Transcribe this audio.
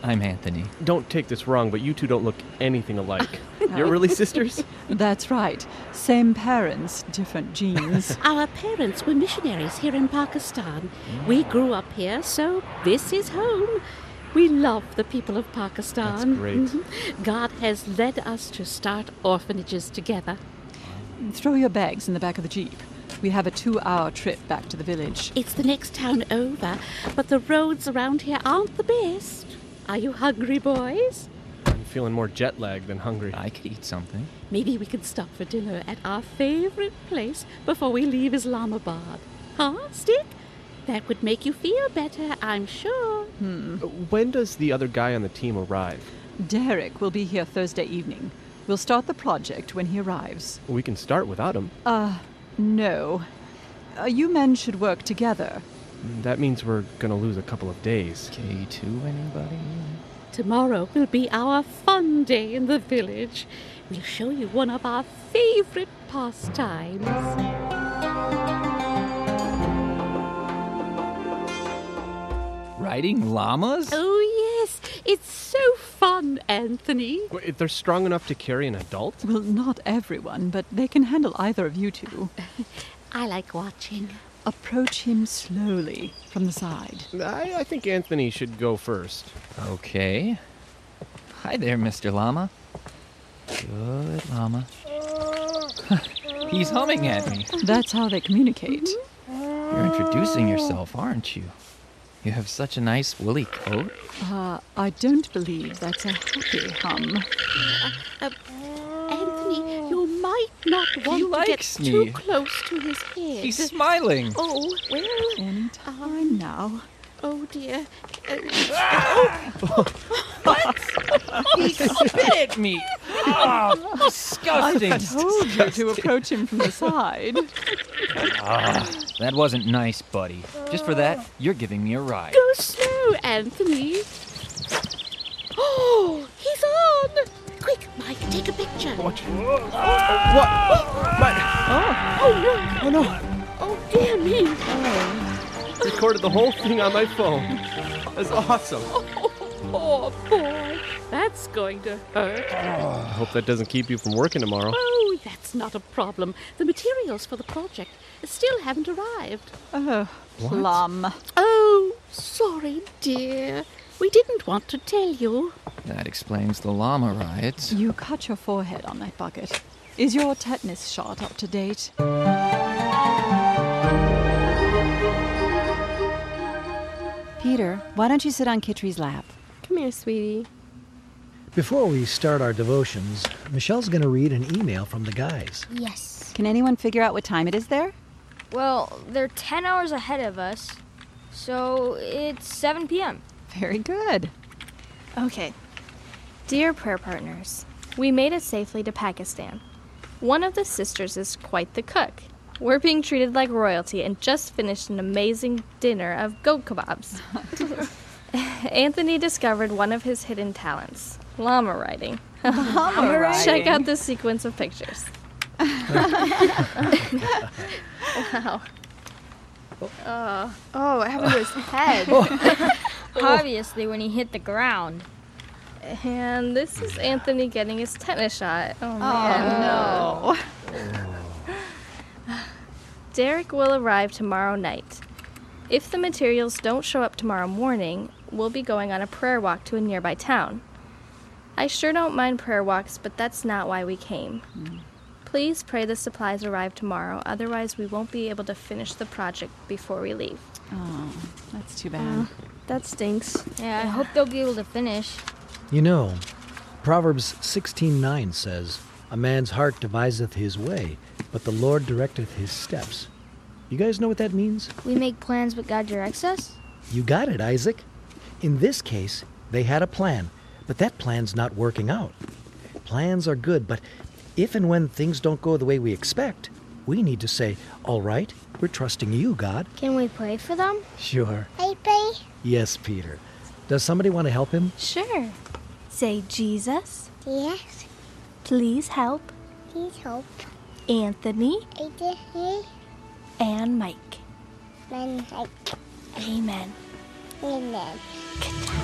I'm Anthony. Don't take this wrong, but you two don't look anything alike. You're really sisters? That's right. Same parents, different genes. Our parents were missionaries here in Pakistan. We grew up here, so this is home. We love the people of Pakistan. That's great. God has led us to start orphanages together. Throw your bags in the back of the Jeep. We have a 2-hour trip back to the village. It's the next town over, but the roads around here aren't the best. Are you hungry, boys? I'm feeling more jet lagged than hungry. I could eat something. Maybe we can stop for dinner at our favorite place before we leave Islamabad. Huh, Stick? That would make you feel better, I'm sure. When does the other guy on the team arrive? Derek will be here Thursday evening. We'll start the project when he arrives. We can start without him. No. You men should work together. That means we're gonna lose a couple of days. K2, anybody? Tomorrow will be our fun day in the village. We'll show you one of our favorite pastimes. Riding llamas? Oh, yes. It's so fun, Anthony. Wait, they're strong enough to carry an adult? Well, not everyone, but they can handle either of you two. I like watching. Approach him slowly from the side. I think Anthony should go first. Okay. Hi there, Mr. Llama. Good llama. He's humming at me. That's how they communicate. You're introducing yourself, aren't you? You have such a nice woolly coat. I don't believe that's a happy hum. Anthony, you might not want to get likes too me. close to his head. He's smiling. Oh, well, Any time now. oh dear. He spit at me. Oh, disgusting. I told you to approach him from the side. That wasn't nice, buddy. Just for that, you're giving me a ride. Go slow, Anthony. Oh, he's on. Quick, Mike, take a picture. What? What? Oh, no. Oh, no. Oh, dear me. Recorded the whole thing on my phone. That's awesome. Oh, boy. That's going to hurt. I hope that doesn't keep you from working tomorrow. Oh, that's not a problem. The materials for the project still haven't arrived. Plum. Oh, sorry, dear. We didn't want to tell you. That explains the llama riots. You cut your forehead on that bucket. Is your tetanus shot up to date? Peter, why don't you sit on Kitri's lap? Come here, sweetie. Before we start our devotions, Michelle's going to read an email from the guys. Yes. Can anyone figure out what time it is there? Well, they're 10 hours ahead of us, so it's 7 p.m. Very good. Okay. Dear prayer partners, we made it safely to Pakistan. One of the sisters is quite the cook. We're being treated like royalty and just finished an amazing dinner of goat kebabs. Anthony discovered one of his hidden talents, llama riding. Llama riding. Check out this sequence of pictures. Wow. Oh, what happened to his head? Obviously, when he hit the ground. And this is Anthony getting his tetanus shot. Oh, man. No. Derek will arrive tomorrow night. If the materials don't show up tomorrow morning, we'll be going on a prayer walk to a nearby town. I sure don't mind prayer walks, but that's not why we came. Please pray the supplies arrive tomorrow, otherwise we won't be able to finish the project before we leave. Oh, that's too bad. That stinks. Yeah, I hope they'll be able to finish. You know, Proverbs 16:9 says, "A man's heart deviseth his way, but the Lord directeth his steps." You guys know what that means? We make plans, but God directs us? You got it, Isaac. In this case, they had a plan, but that plan's not working out. Plans are good, but if and when things don't go the way we expect, we need to say, "All right, we're trusting you, God." Can we pray for them? Sure. I pray. Yes, Peter. Does somebody want to help him? Sure. Say, Jesus, Yes. please help Please help. Anthony I did it. and Mike. Man, Amen. Amen.